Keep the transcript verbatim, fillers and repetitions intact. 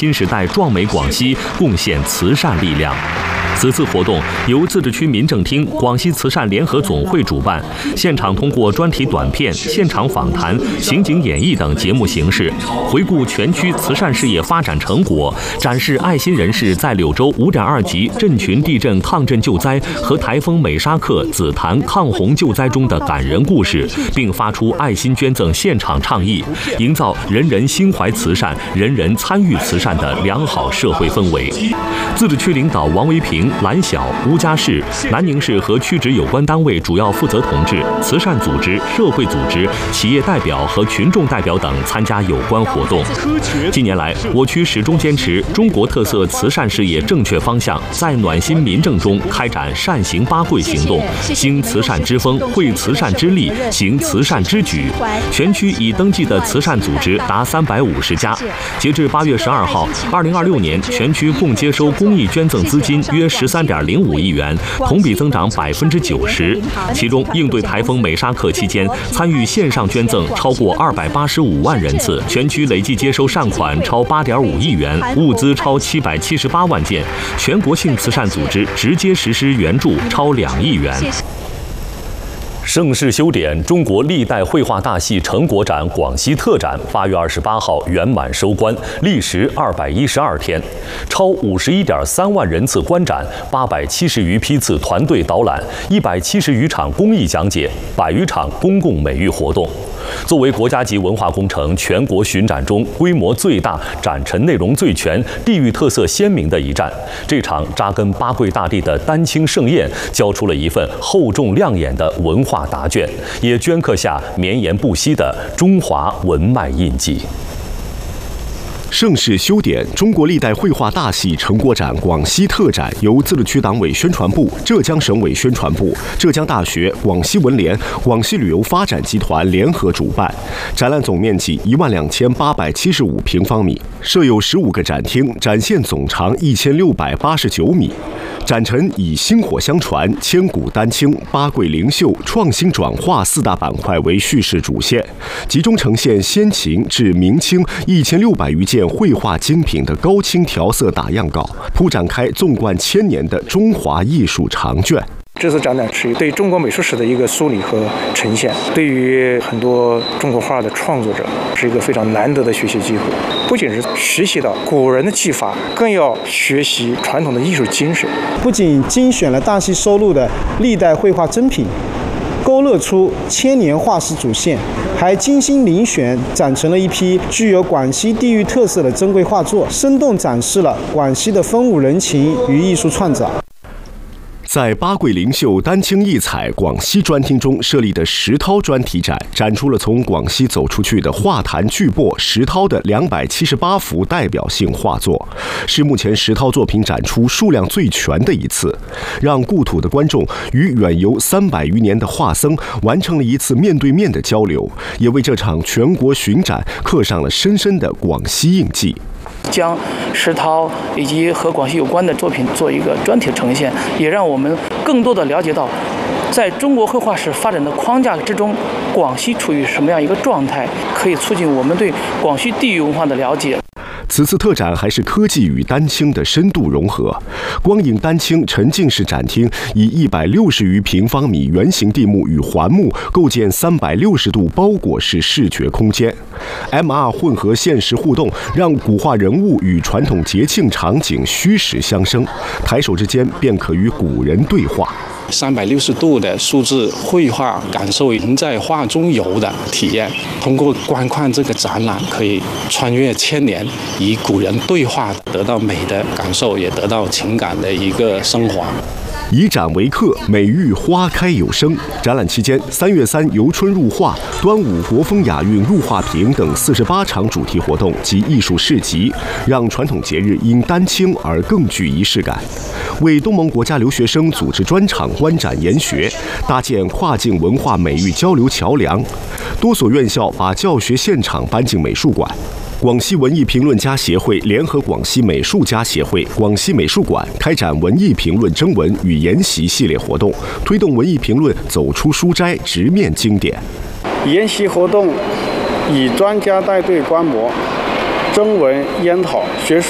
新时代壮美广西贡献慈善力量。此次活动由自治区民政厅、广西慈善联合总会主办，现场通过专题短片、现场访谈、情景演绎等节目形式，回顾全区慈善事业发展成果，展示爱心人士在柳州五点二级镇群地震抗震救灾和台风美沙克、紫檀抗洪救灾中的感人故事，并发出爱心捐赠现场倡议，营造人人心怀慈善、人人参与慈善的良好社会氛围。自治区领导王维平、蓝晓、乌家市、南宁市和区直有关单位主要负责同志、慈善组织、社会组织、企业代表和群众代表等参加有关活动。近年来，我区始终坚持中国特色慈善事业正确方向，在暖心民政中开展善行八跪行动，兴慈善之风，惠慈善之力，行慈善之举。全区已登记的慈善组织达三百五十家。截至八月十二号，二零二六年全区共接收公益捐赠资金约十三点零五亿元，同比增长百分之九十。其中，应对台风美沙克期间，参与线上捐赠超过二百八十五万人次，全区累计接收善款超八点五亿元，物资超七百七十八万件，全国性慈善组织直接实施援助超两亿元。盛世修典中国历代绘画大戏成果展广西特展八月二十八号圆满收官，历时二百一十二天，超五十一点三万人次观展，八百七十余批次团队导览，一百七十余场公益讲解，百余场公共美育活动。作为国家级文化工程全国巡展中规模最大、展陈内容最全、地域特色鲜明的一站，这场扎根八跪大地的丹青盛宴，交出了一份厚重亮眼的文化答卷，也镌刻下绵延不息的中华文脉印记。盛世修典中国历代绘画大戏成果展广西特展由自治区党委宣传部、浙江省委宣传部、浙江大学、广西文联、广西旅游发展集团联合主办。展览总面积一万两千八百七十五平方米，设有十五个展厅，展现总长一千六百八十九米。展陈以薪火相传、千古丹青、八跪灵秀、创新转化四大板块为叙事主线，集中呈现先秦至明清一千六百余件绘画精品的高清调色打样稿，铺展开纵贯千年的中华艺术长卷。 这次展览是对中国美术史的一个梳理和呈现，对于很多中国画的创作者是一个非常难得的学习机会。不仅是学习到古人的技法，更要学习传统的艺术精神。 不仅精选了大戏收录的历代绘画珍品，勾勒出千年画史主线，还精心遴选展成了一批具有广西地域特色的珍贵画作，生动展示了广西的风物人情与艺术创造。 在八跪灵秀、丹青异彩广西专厅中设立的石涛专题展，展出了从广西走出去的画坛巨擘石涛的两百七十八幅代表性画作，是目前石涛作品展出数量最全的一次，让故土的观众与远游三百余年的画僧完成了一次面对面的交流，也为这场全国巡展刻上了深深的广西印记。 将石涛以及和广西有关的作品做一个专题呈现，也让我们更多的了解到，在中国绘画史发展的框架之中，广西处于什么样一个状态，可以促进我们对广西地域文化的了解。 此次特展还是科技与丹青的深度融合，光影丹青沉浸式展厅以一百六十余平方米圆形地幕与环幕构建三百六十度包裹式视觉空间 ，M R 混合现实互动让古画人物与传统节庆场景虚实相生，抬手之间便可与古人对话。 三百六十度的数字绘画，感受人在画中游的体验。通过观看这个展览，可以穿越千年，与古人对话，得到美的感受，也得到情感的一个升华。 以展为客，美育花开有声。展览期间，三月三游春入画、端午国风雅韵入画屏等四十八场主题活动及艺术市集，让传统节日因丹青而更具仪式感，为东盟国家留学生组织专场观展研学，搭建跨境文化美育交流桥梁。多所院校把教学现场搬进美术馆。广西文艺评论家协会联合广西美术家协会、广西美术馆开展文艺评论征文与研习系列活动，推动文艺评论走出书斋，直面经典。 研习活动以专家带队观摩、征文研讨学术